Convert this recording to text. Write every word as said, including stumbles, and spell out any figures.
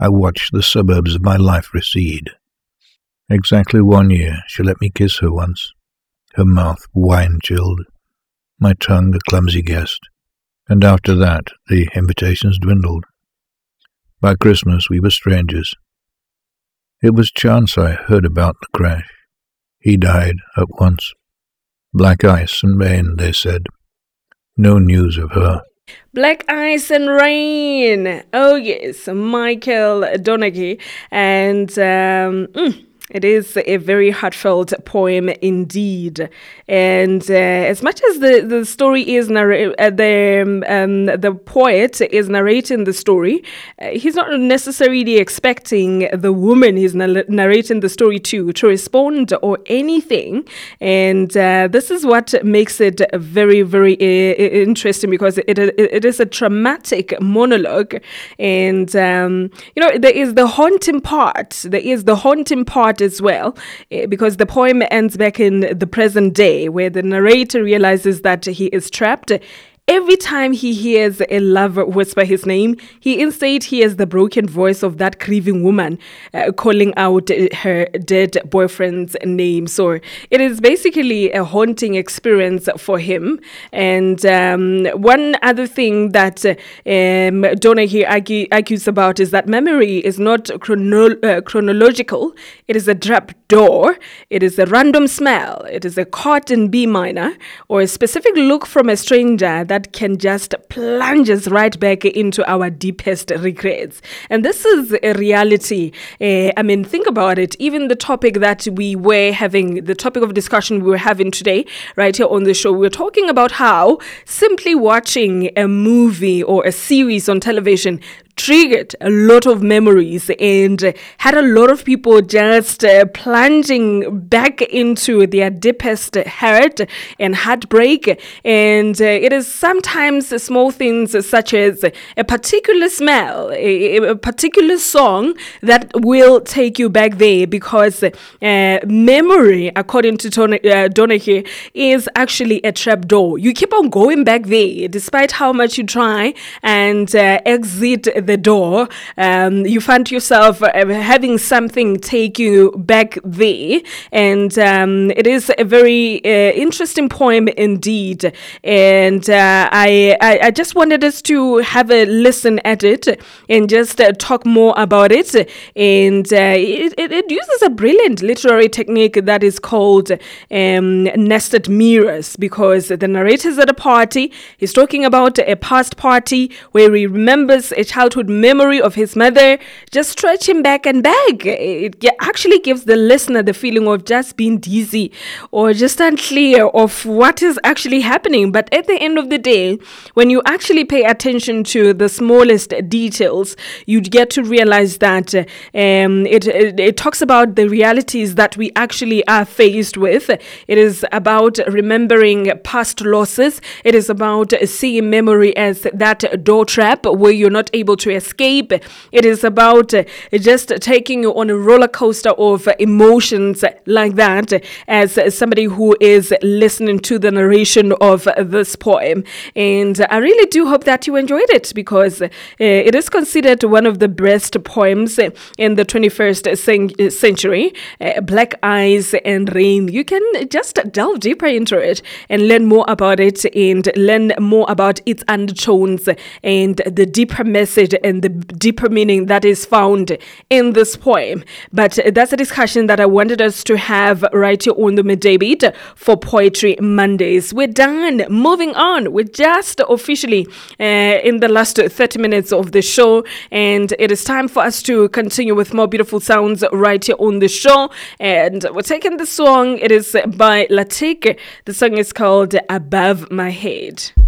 I watched the suburbs of my life recede. Exactly one year she let me kiss her once, her mouth wine-chilled, my tongue a clumsy guest, and after that the invitations dwindled. By Christmas we were strangers. It was chance I heard about the crash. He died at once. Black ice and rain, they said. No news of her. Black Ice and Rain. Oh yes, Michael Donaghy. And um, mm, it is a very heartfelt poem indeed. And uh, as much as the, the story is narr- uh, the um, the poet is narrating the story, uh, he's not necessarily expecting the woman he's na- narrating the story to to respond or anything. And uh, this is what makes it very very uh, interesting, because it, it it is a traumatic monologue, and um, you know there is the haunting part. There is the haunting part as well, uh, because the poem ends back in the present day, where the narrator realizes that he is trapped. Every time he hears a lover whisper his name, he instead hears the broken voice of that grieving woman uh, calling out her dead boyfriend's name. So it is basically a haunting experience for him. And um, one other thing that um, Donaghy argue, argues about is that memory is not chrono- uh, chronological. It is a trap door. It is a random smell. It is a chord in B minor, or a specific look from a stranger that can just plunge us right back into our deepest regrets. And this is a reality. Uh, I mean, think about it. Even the topic that we were having, the topic of discussion we were having today, right here on the show, we were talking about how simply watching a movie or a series on television triggered a lot of memories and had a lot of people just uh, plunging back into their deepest hurt and heartbreak. And uh, it is sometimes small things such as a particular smell, a, a particular song that will take you back there, because uh, memory, according to Tony, uh, Donaghy, is actually a trap door. You keep on going back there despite how much you try and uh, exit the door. Um, you find yourself uh, having something take you back there, and um, it is a very uh, interesting poem indeed. And uh, I, I I just wanted us to have a listen at it and just uh, talk more about it. And uh, it, it it uses a brilliant literary technique that is called um, nested mirrors, because the narrator's at a party. He's talking about a past party where he remembers a childhood memory of his mother, just stretching back and back. It actually gives the listener the feeling of just being dizzy or just unclear of what is actually happening. But at the end of the day, when you actually pay attention to the smallest details, you get to realize that um, it, it, it talks about the realities that we actually are faced with. It is about remembering past losses. It is about seeing memory as that door trap where you're not able to escape. It is about uh, just taking you on a roller coaster of uh, emotions like that, as uh, somebody who is listening to the narration of uh, this poem. And I really do hope that you enjoyed it, because uh, it is considered one of the best poems in the twenty-first century. Uh, Black Ice and Rain. You can just delve deeper into it and learn more about it, and learn more about its undertones and the deeper message and the deeper meaning that is found in this poem. But that's a discussion that I wanted us to have right here on the Midday Beat for Poetry Mondays. We're done. Moving on. We're just officially uh, in the last thirty minutes of the show, and it is time for us to continue with more beautiful sounds right here on the show. And we're taking the song. It is by Latik. The song is called Above My Head.